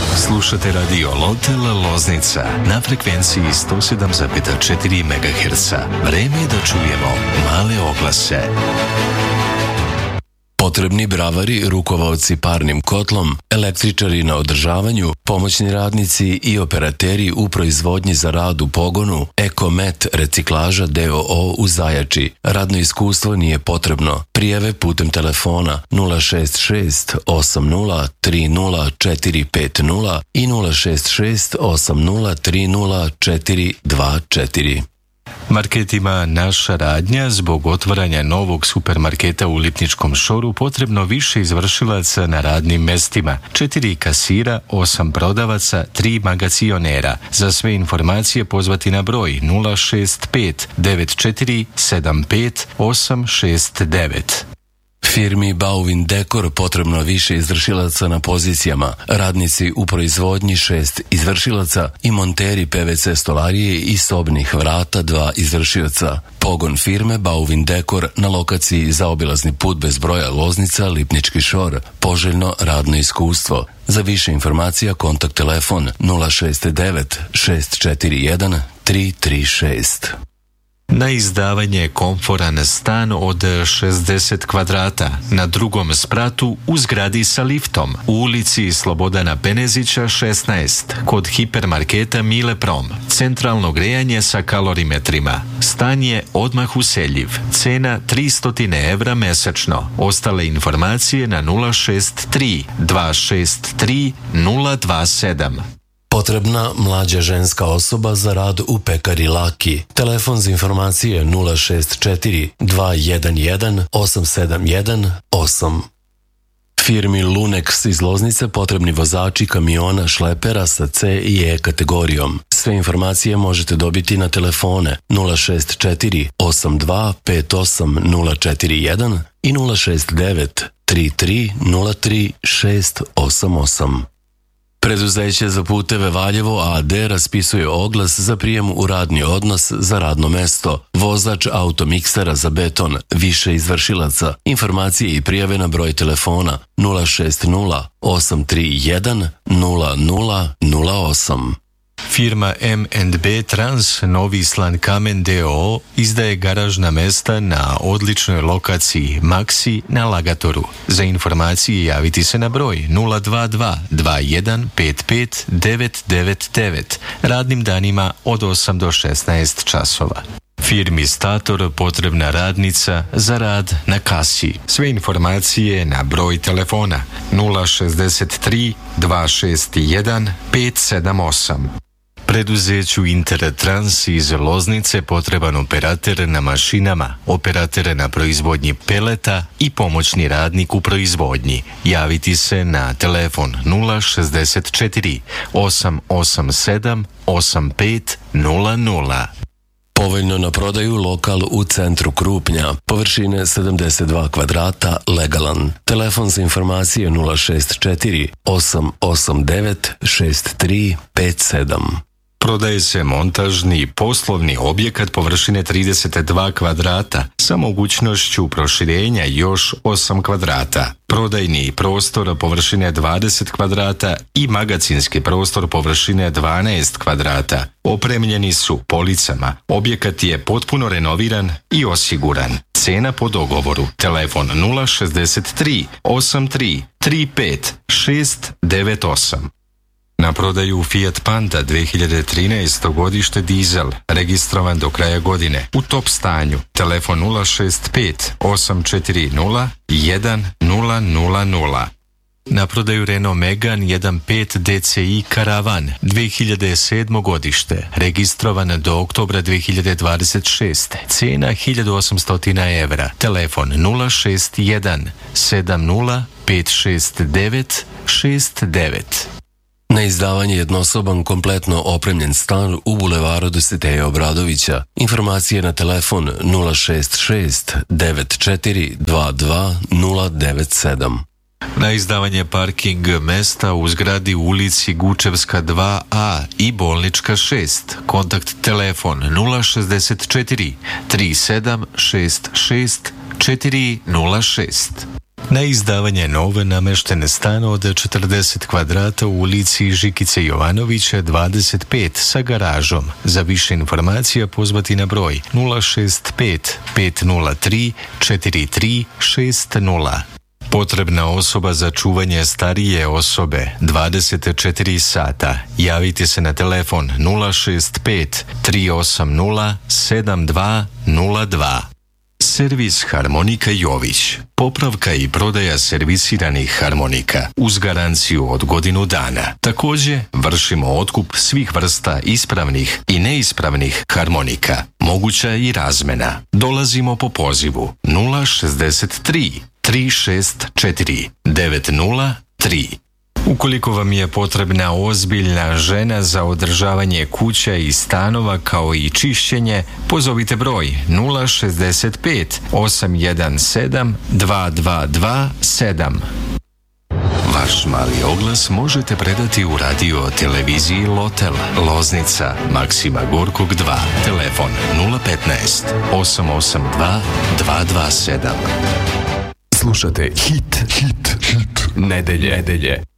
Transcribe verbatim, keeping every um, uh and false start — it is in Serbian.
Slušate radio Lotel Loznica na frekvenciji sto sedam zarez četiri megaherca. Vreme je da čujemo male oglase. Potrebni bravari, rukovaoci parnim kotlom, električari na održavanju, pomoćni radnici i operateri u proizvodnji za rad u pogonu, Ekomet reciklaža d o o u Zajači. Radno iskustvo nije potrebno. Prijave putem telefona nula šest šest osam nula tri nula četiri pet nula i nula šest šest osam nula tri nula četiri dva četiri. Marketima Naša radnja zbog otvaranja novog supermarketa u Lipničkom Šoru potrebno više izvršilaca na radnim mestima. Četiri kasira, osam prodavaca, tri magacionera. Za sve informacije pozvati na broj nula šest pet devet četiri sedam pet osam šest devet. Firmi Bauvin Dekor potrebno više izvršilaca na pozicijama, radnici u proizvodnji šest izvršilaca i monteri pe ve ce stolarije i sobnih vrata dva izvršioca. Pogon firme Bauvin Dekor na lokaciji zaobilazni put bez broja Loznica, Lipnički Šor. Poželjno radno iskustvo. Za više informacija kontakt telefon nula šest devet šest četiri jedan tri tri šest. Na izdavanje komforan stan od šezdeset kvadrata na drugom spratu u zgradi sa liftom u ulici Slobodana Penezića šesnaest kod hipermarketa Mile Prom. Centralno grejanje sa kalorimetrima. Stan je odmah useljiv. Cena tristo evra mesečno. Ostale informacije na nula šest tri dva šest tri nula dva sedam. Potrebna mlađa ženska osoba za rad u pekari Laki. Telefon za informacije nula šest četiri dva jedan jedan osam sedam jedan osam. Firmi Lunex iz Loznice potrebni vozači kamiona šlepera sa C i E kategorijom. Sve informacije možete dobiti na telefone nula šest četiri osam dva pet osam nula četiri jedan i nula šest devet tri tri nula tri šest osam osam. Preduzeće za puteve Valjevo a d raspisuje oglas za prijem u radni odnos za radno mesto. Vozač automiksera za beton, više izvršilaca. Informacije i prijave na broj telefona nula šest nula osam tri jedan nula nula nula osam. Firma M and B Trans Novi Slan Kamen d o o izdaje garažna mesta na odličnoj lokaciji Maxi na Lagatoru. Za informacije javiti se na broj nula dva dva dva jedan pet pet devet devet devet radnim danima od osam do šesnaest časova. Firmi Stator potrebna radnica za rad na kasi. Sve informacije na broj telefona nula šest tri dva šest jedan pet sedam osam. Preduzeću Intertrans iz Loznice potreban operater na mašinama, operater na proizvodnji peleta i pomoćni radnik u proizvodnji. Javiti se na telefon nula šest četiri osam osam sedam osam pet nula nula. Povoljno na prodaju lokal u centru Krupnja, površine sedamdeset dva kvadrata, legalan. Telefon za informacije nula šest četiri osam osam devet šest tri pet sedam. Prodaje se montažni poslovni objekat površine trideset dva kvadrata sa mogućnošću proširenja još osam kvadrata. Prodajni prostor površine dvadeset kvadrata i magacinski prostor površine dvanaest kvadrata. Opremljeni su policama. Objekat je potpuno renoviran i osiguran. Cena po dogovoru. Telefon nula šest tri osam tri tri pet šest devet osam. Na prodaju Fiat Panda dve hiljade trinaesto godište dizel, registrovan do kraja godine, u top stanju. Telefon nula šest pet osam četiri nula jedan nula nula nula. Na prodaju Renault Megane jedan pet D C I Karavan dve hiljade sedmo godište, registrovan do oktobra dve hiljade dvadeset šeste. Cena hiljadu osamsto evra. Telefon nula šest jedan sedam nula pet šest devet šest devet. Na izdavanje jednosoban kompletno opremljen stan u bulevaru Dositeja Obradovića. Informacije na telefon nula šest šest devet četiri dva dva nula devet sedam. Na izdavanje parking mesta u zgradi u ulici Gučevska dva a i Bolnička šest. Kontakt telefon nula šest četiri tri sedam šest šest četiri nula šest. Na izdavanje nove namešten stan od četrdeset kvadrata u ulici Žikice Jovanovića dvadeset pet sa garažom. Za više informacija pozvati na broj nula šest pet pet nula tri četiri tri šest nula. Potrebna osoba za čuvanje starije osobe dvadeset četiri sata. Javite se na telefon nula šest pet tri osam nula sedam dva nula dva. Servis Harmonika Jović. Popravka i prodaja servisiranih harmonika uz garanciju od godinu dana. Također vršimo otkup svih vrsta ispravnih i neispravnih harmonika. Moguća i razmena. Dolazimo po pozivu nula šezdeset tri tri šest četiri devet nula tri. Ukoliko vam je potrebna ozbiljna žena za održavanje kuća i stanova kao i čišćenje, pozovite broj nula šezdeset pet osam jedan sedam dva dva dva sedam. Vaš mali oglas možete predati u radio televiziji Lotel, Loznica, Maksima Gorkog dva, telefon nula petnaest osam osam dva dva dva sedam. Slušate hit, hit, hit, nedelje, nedelje.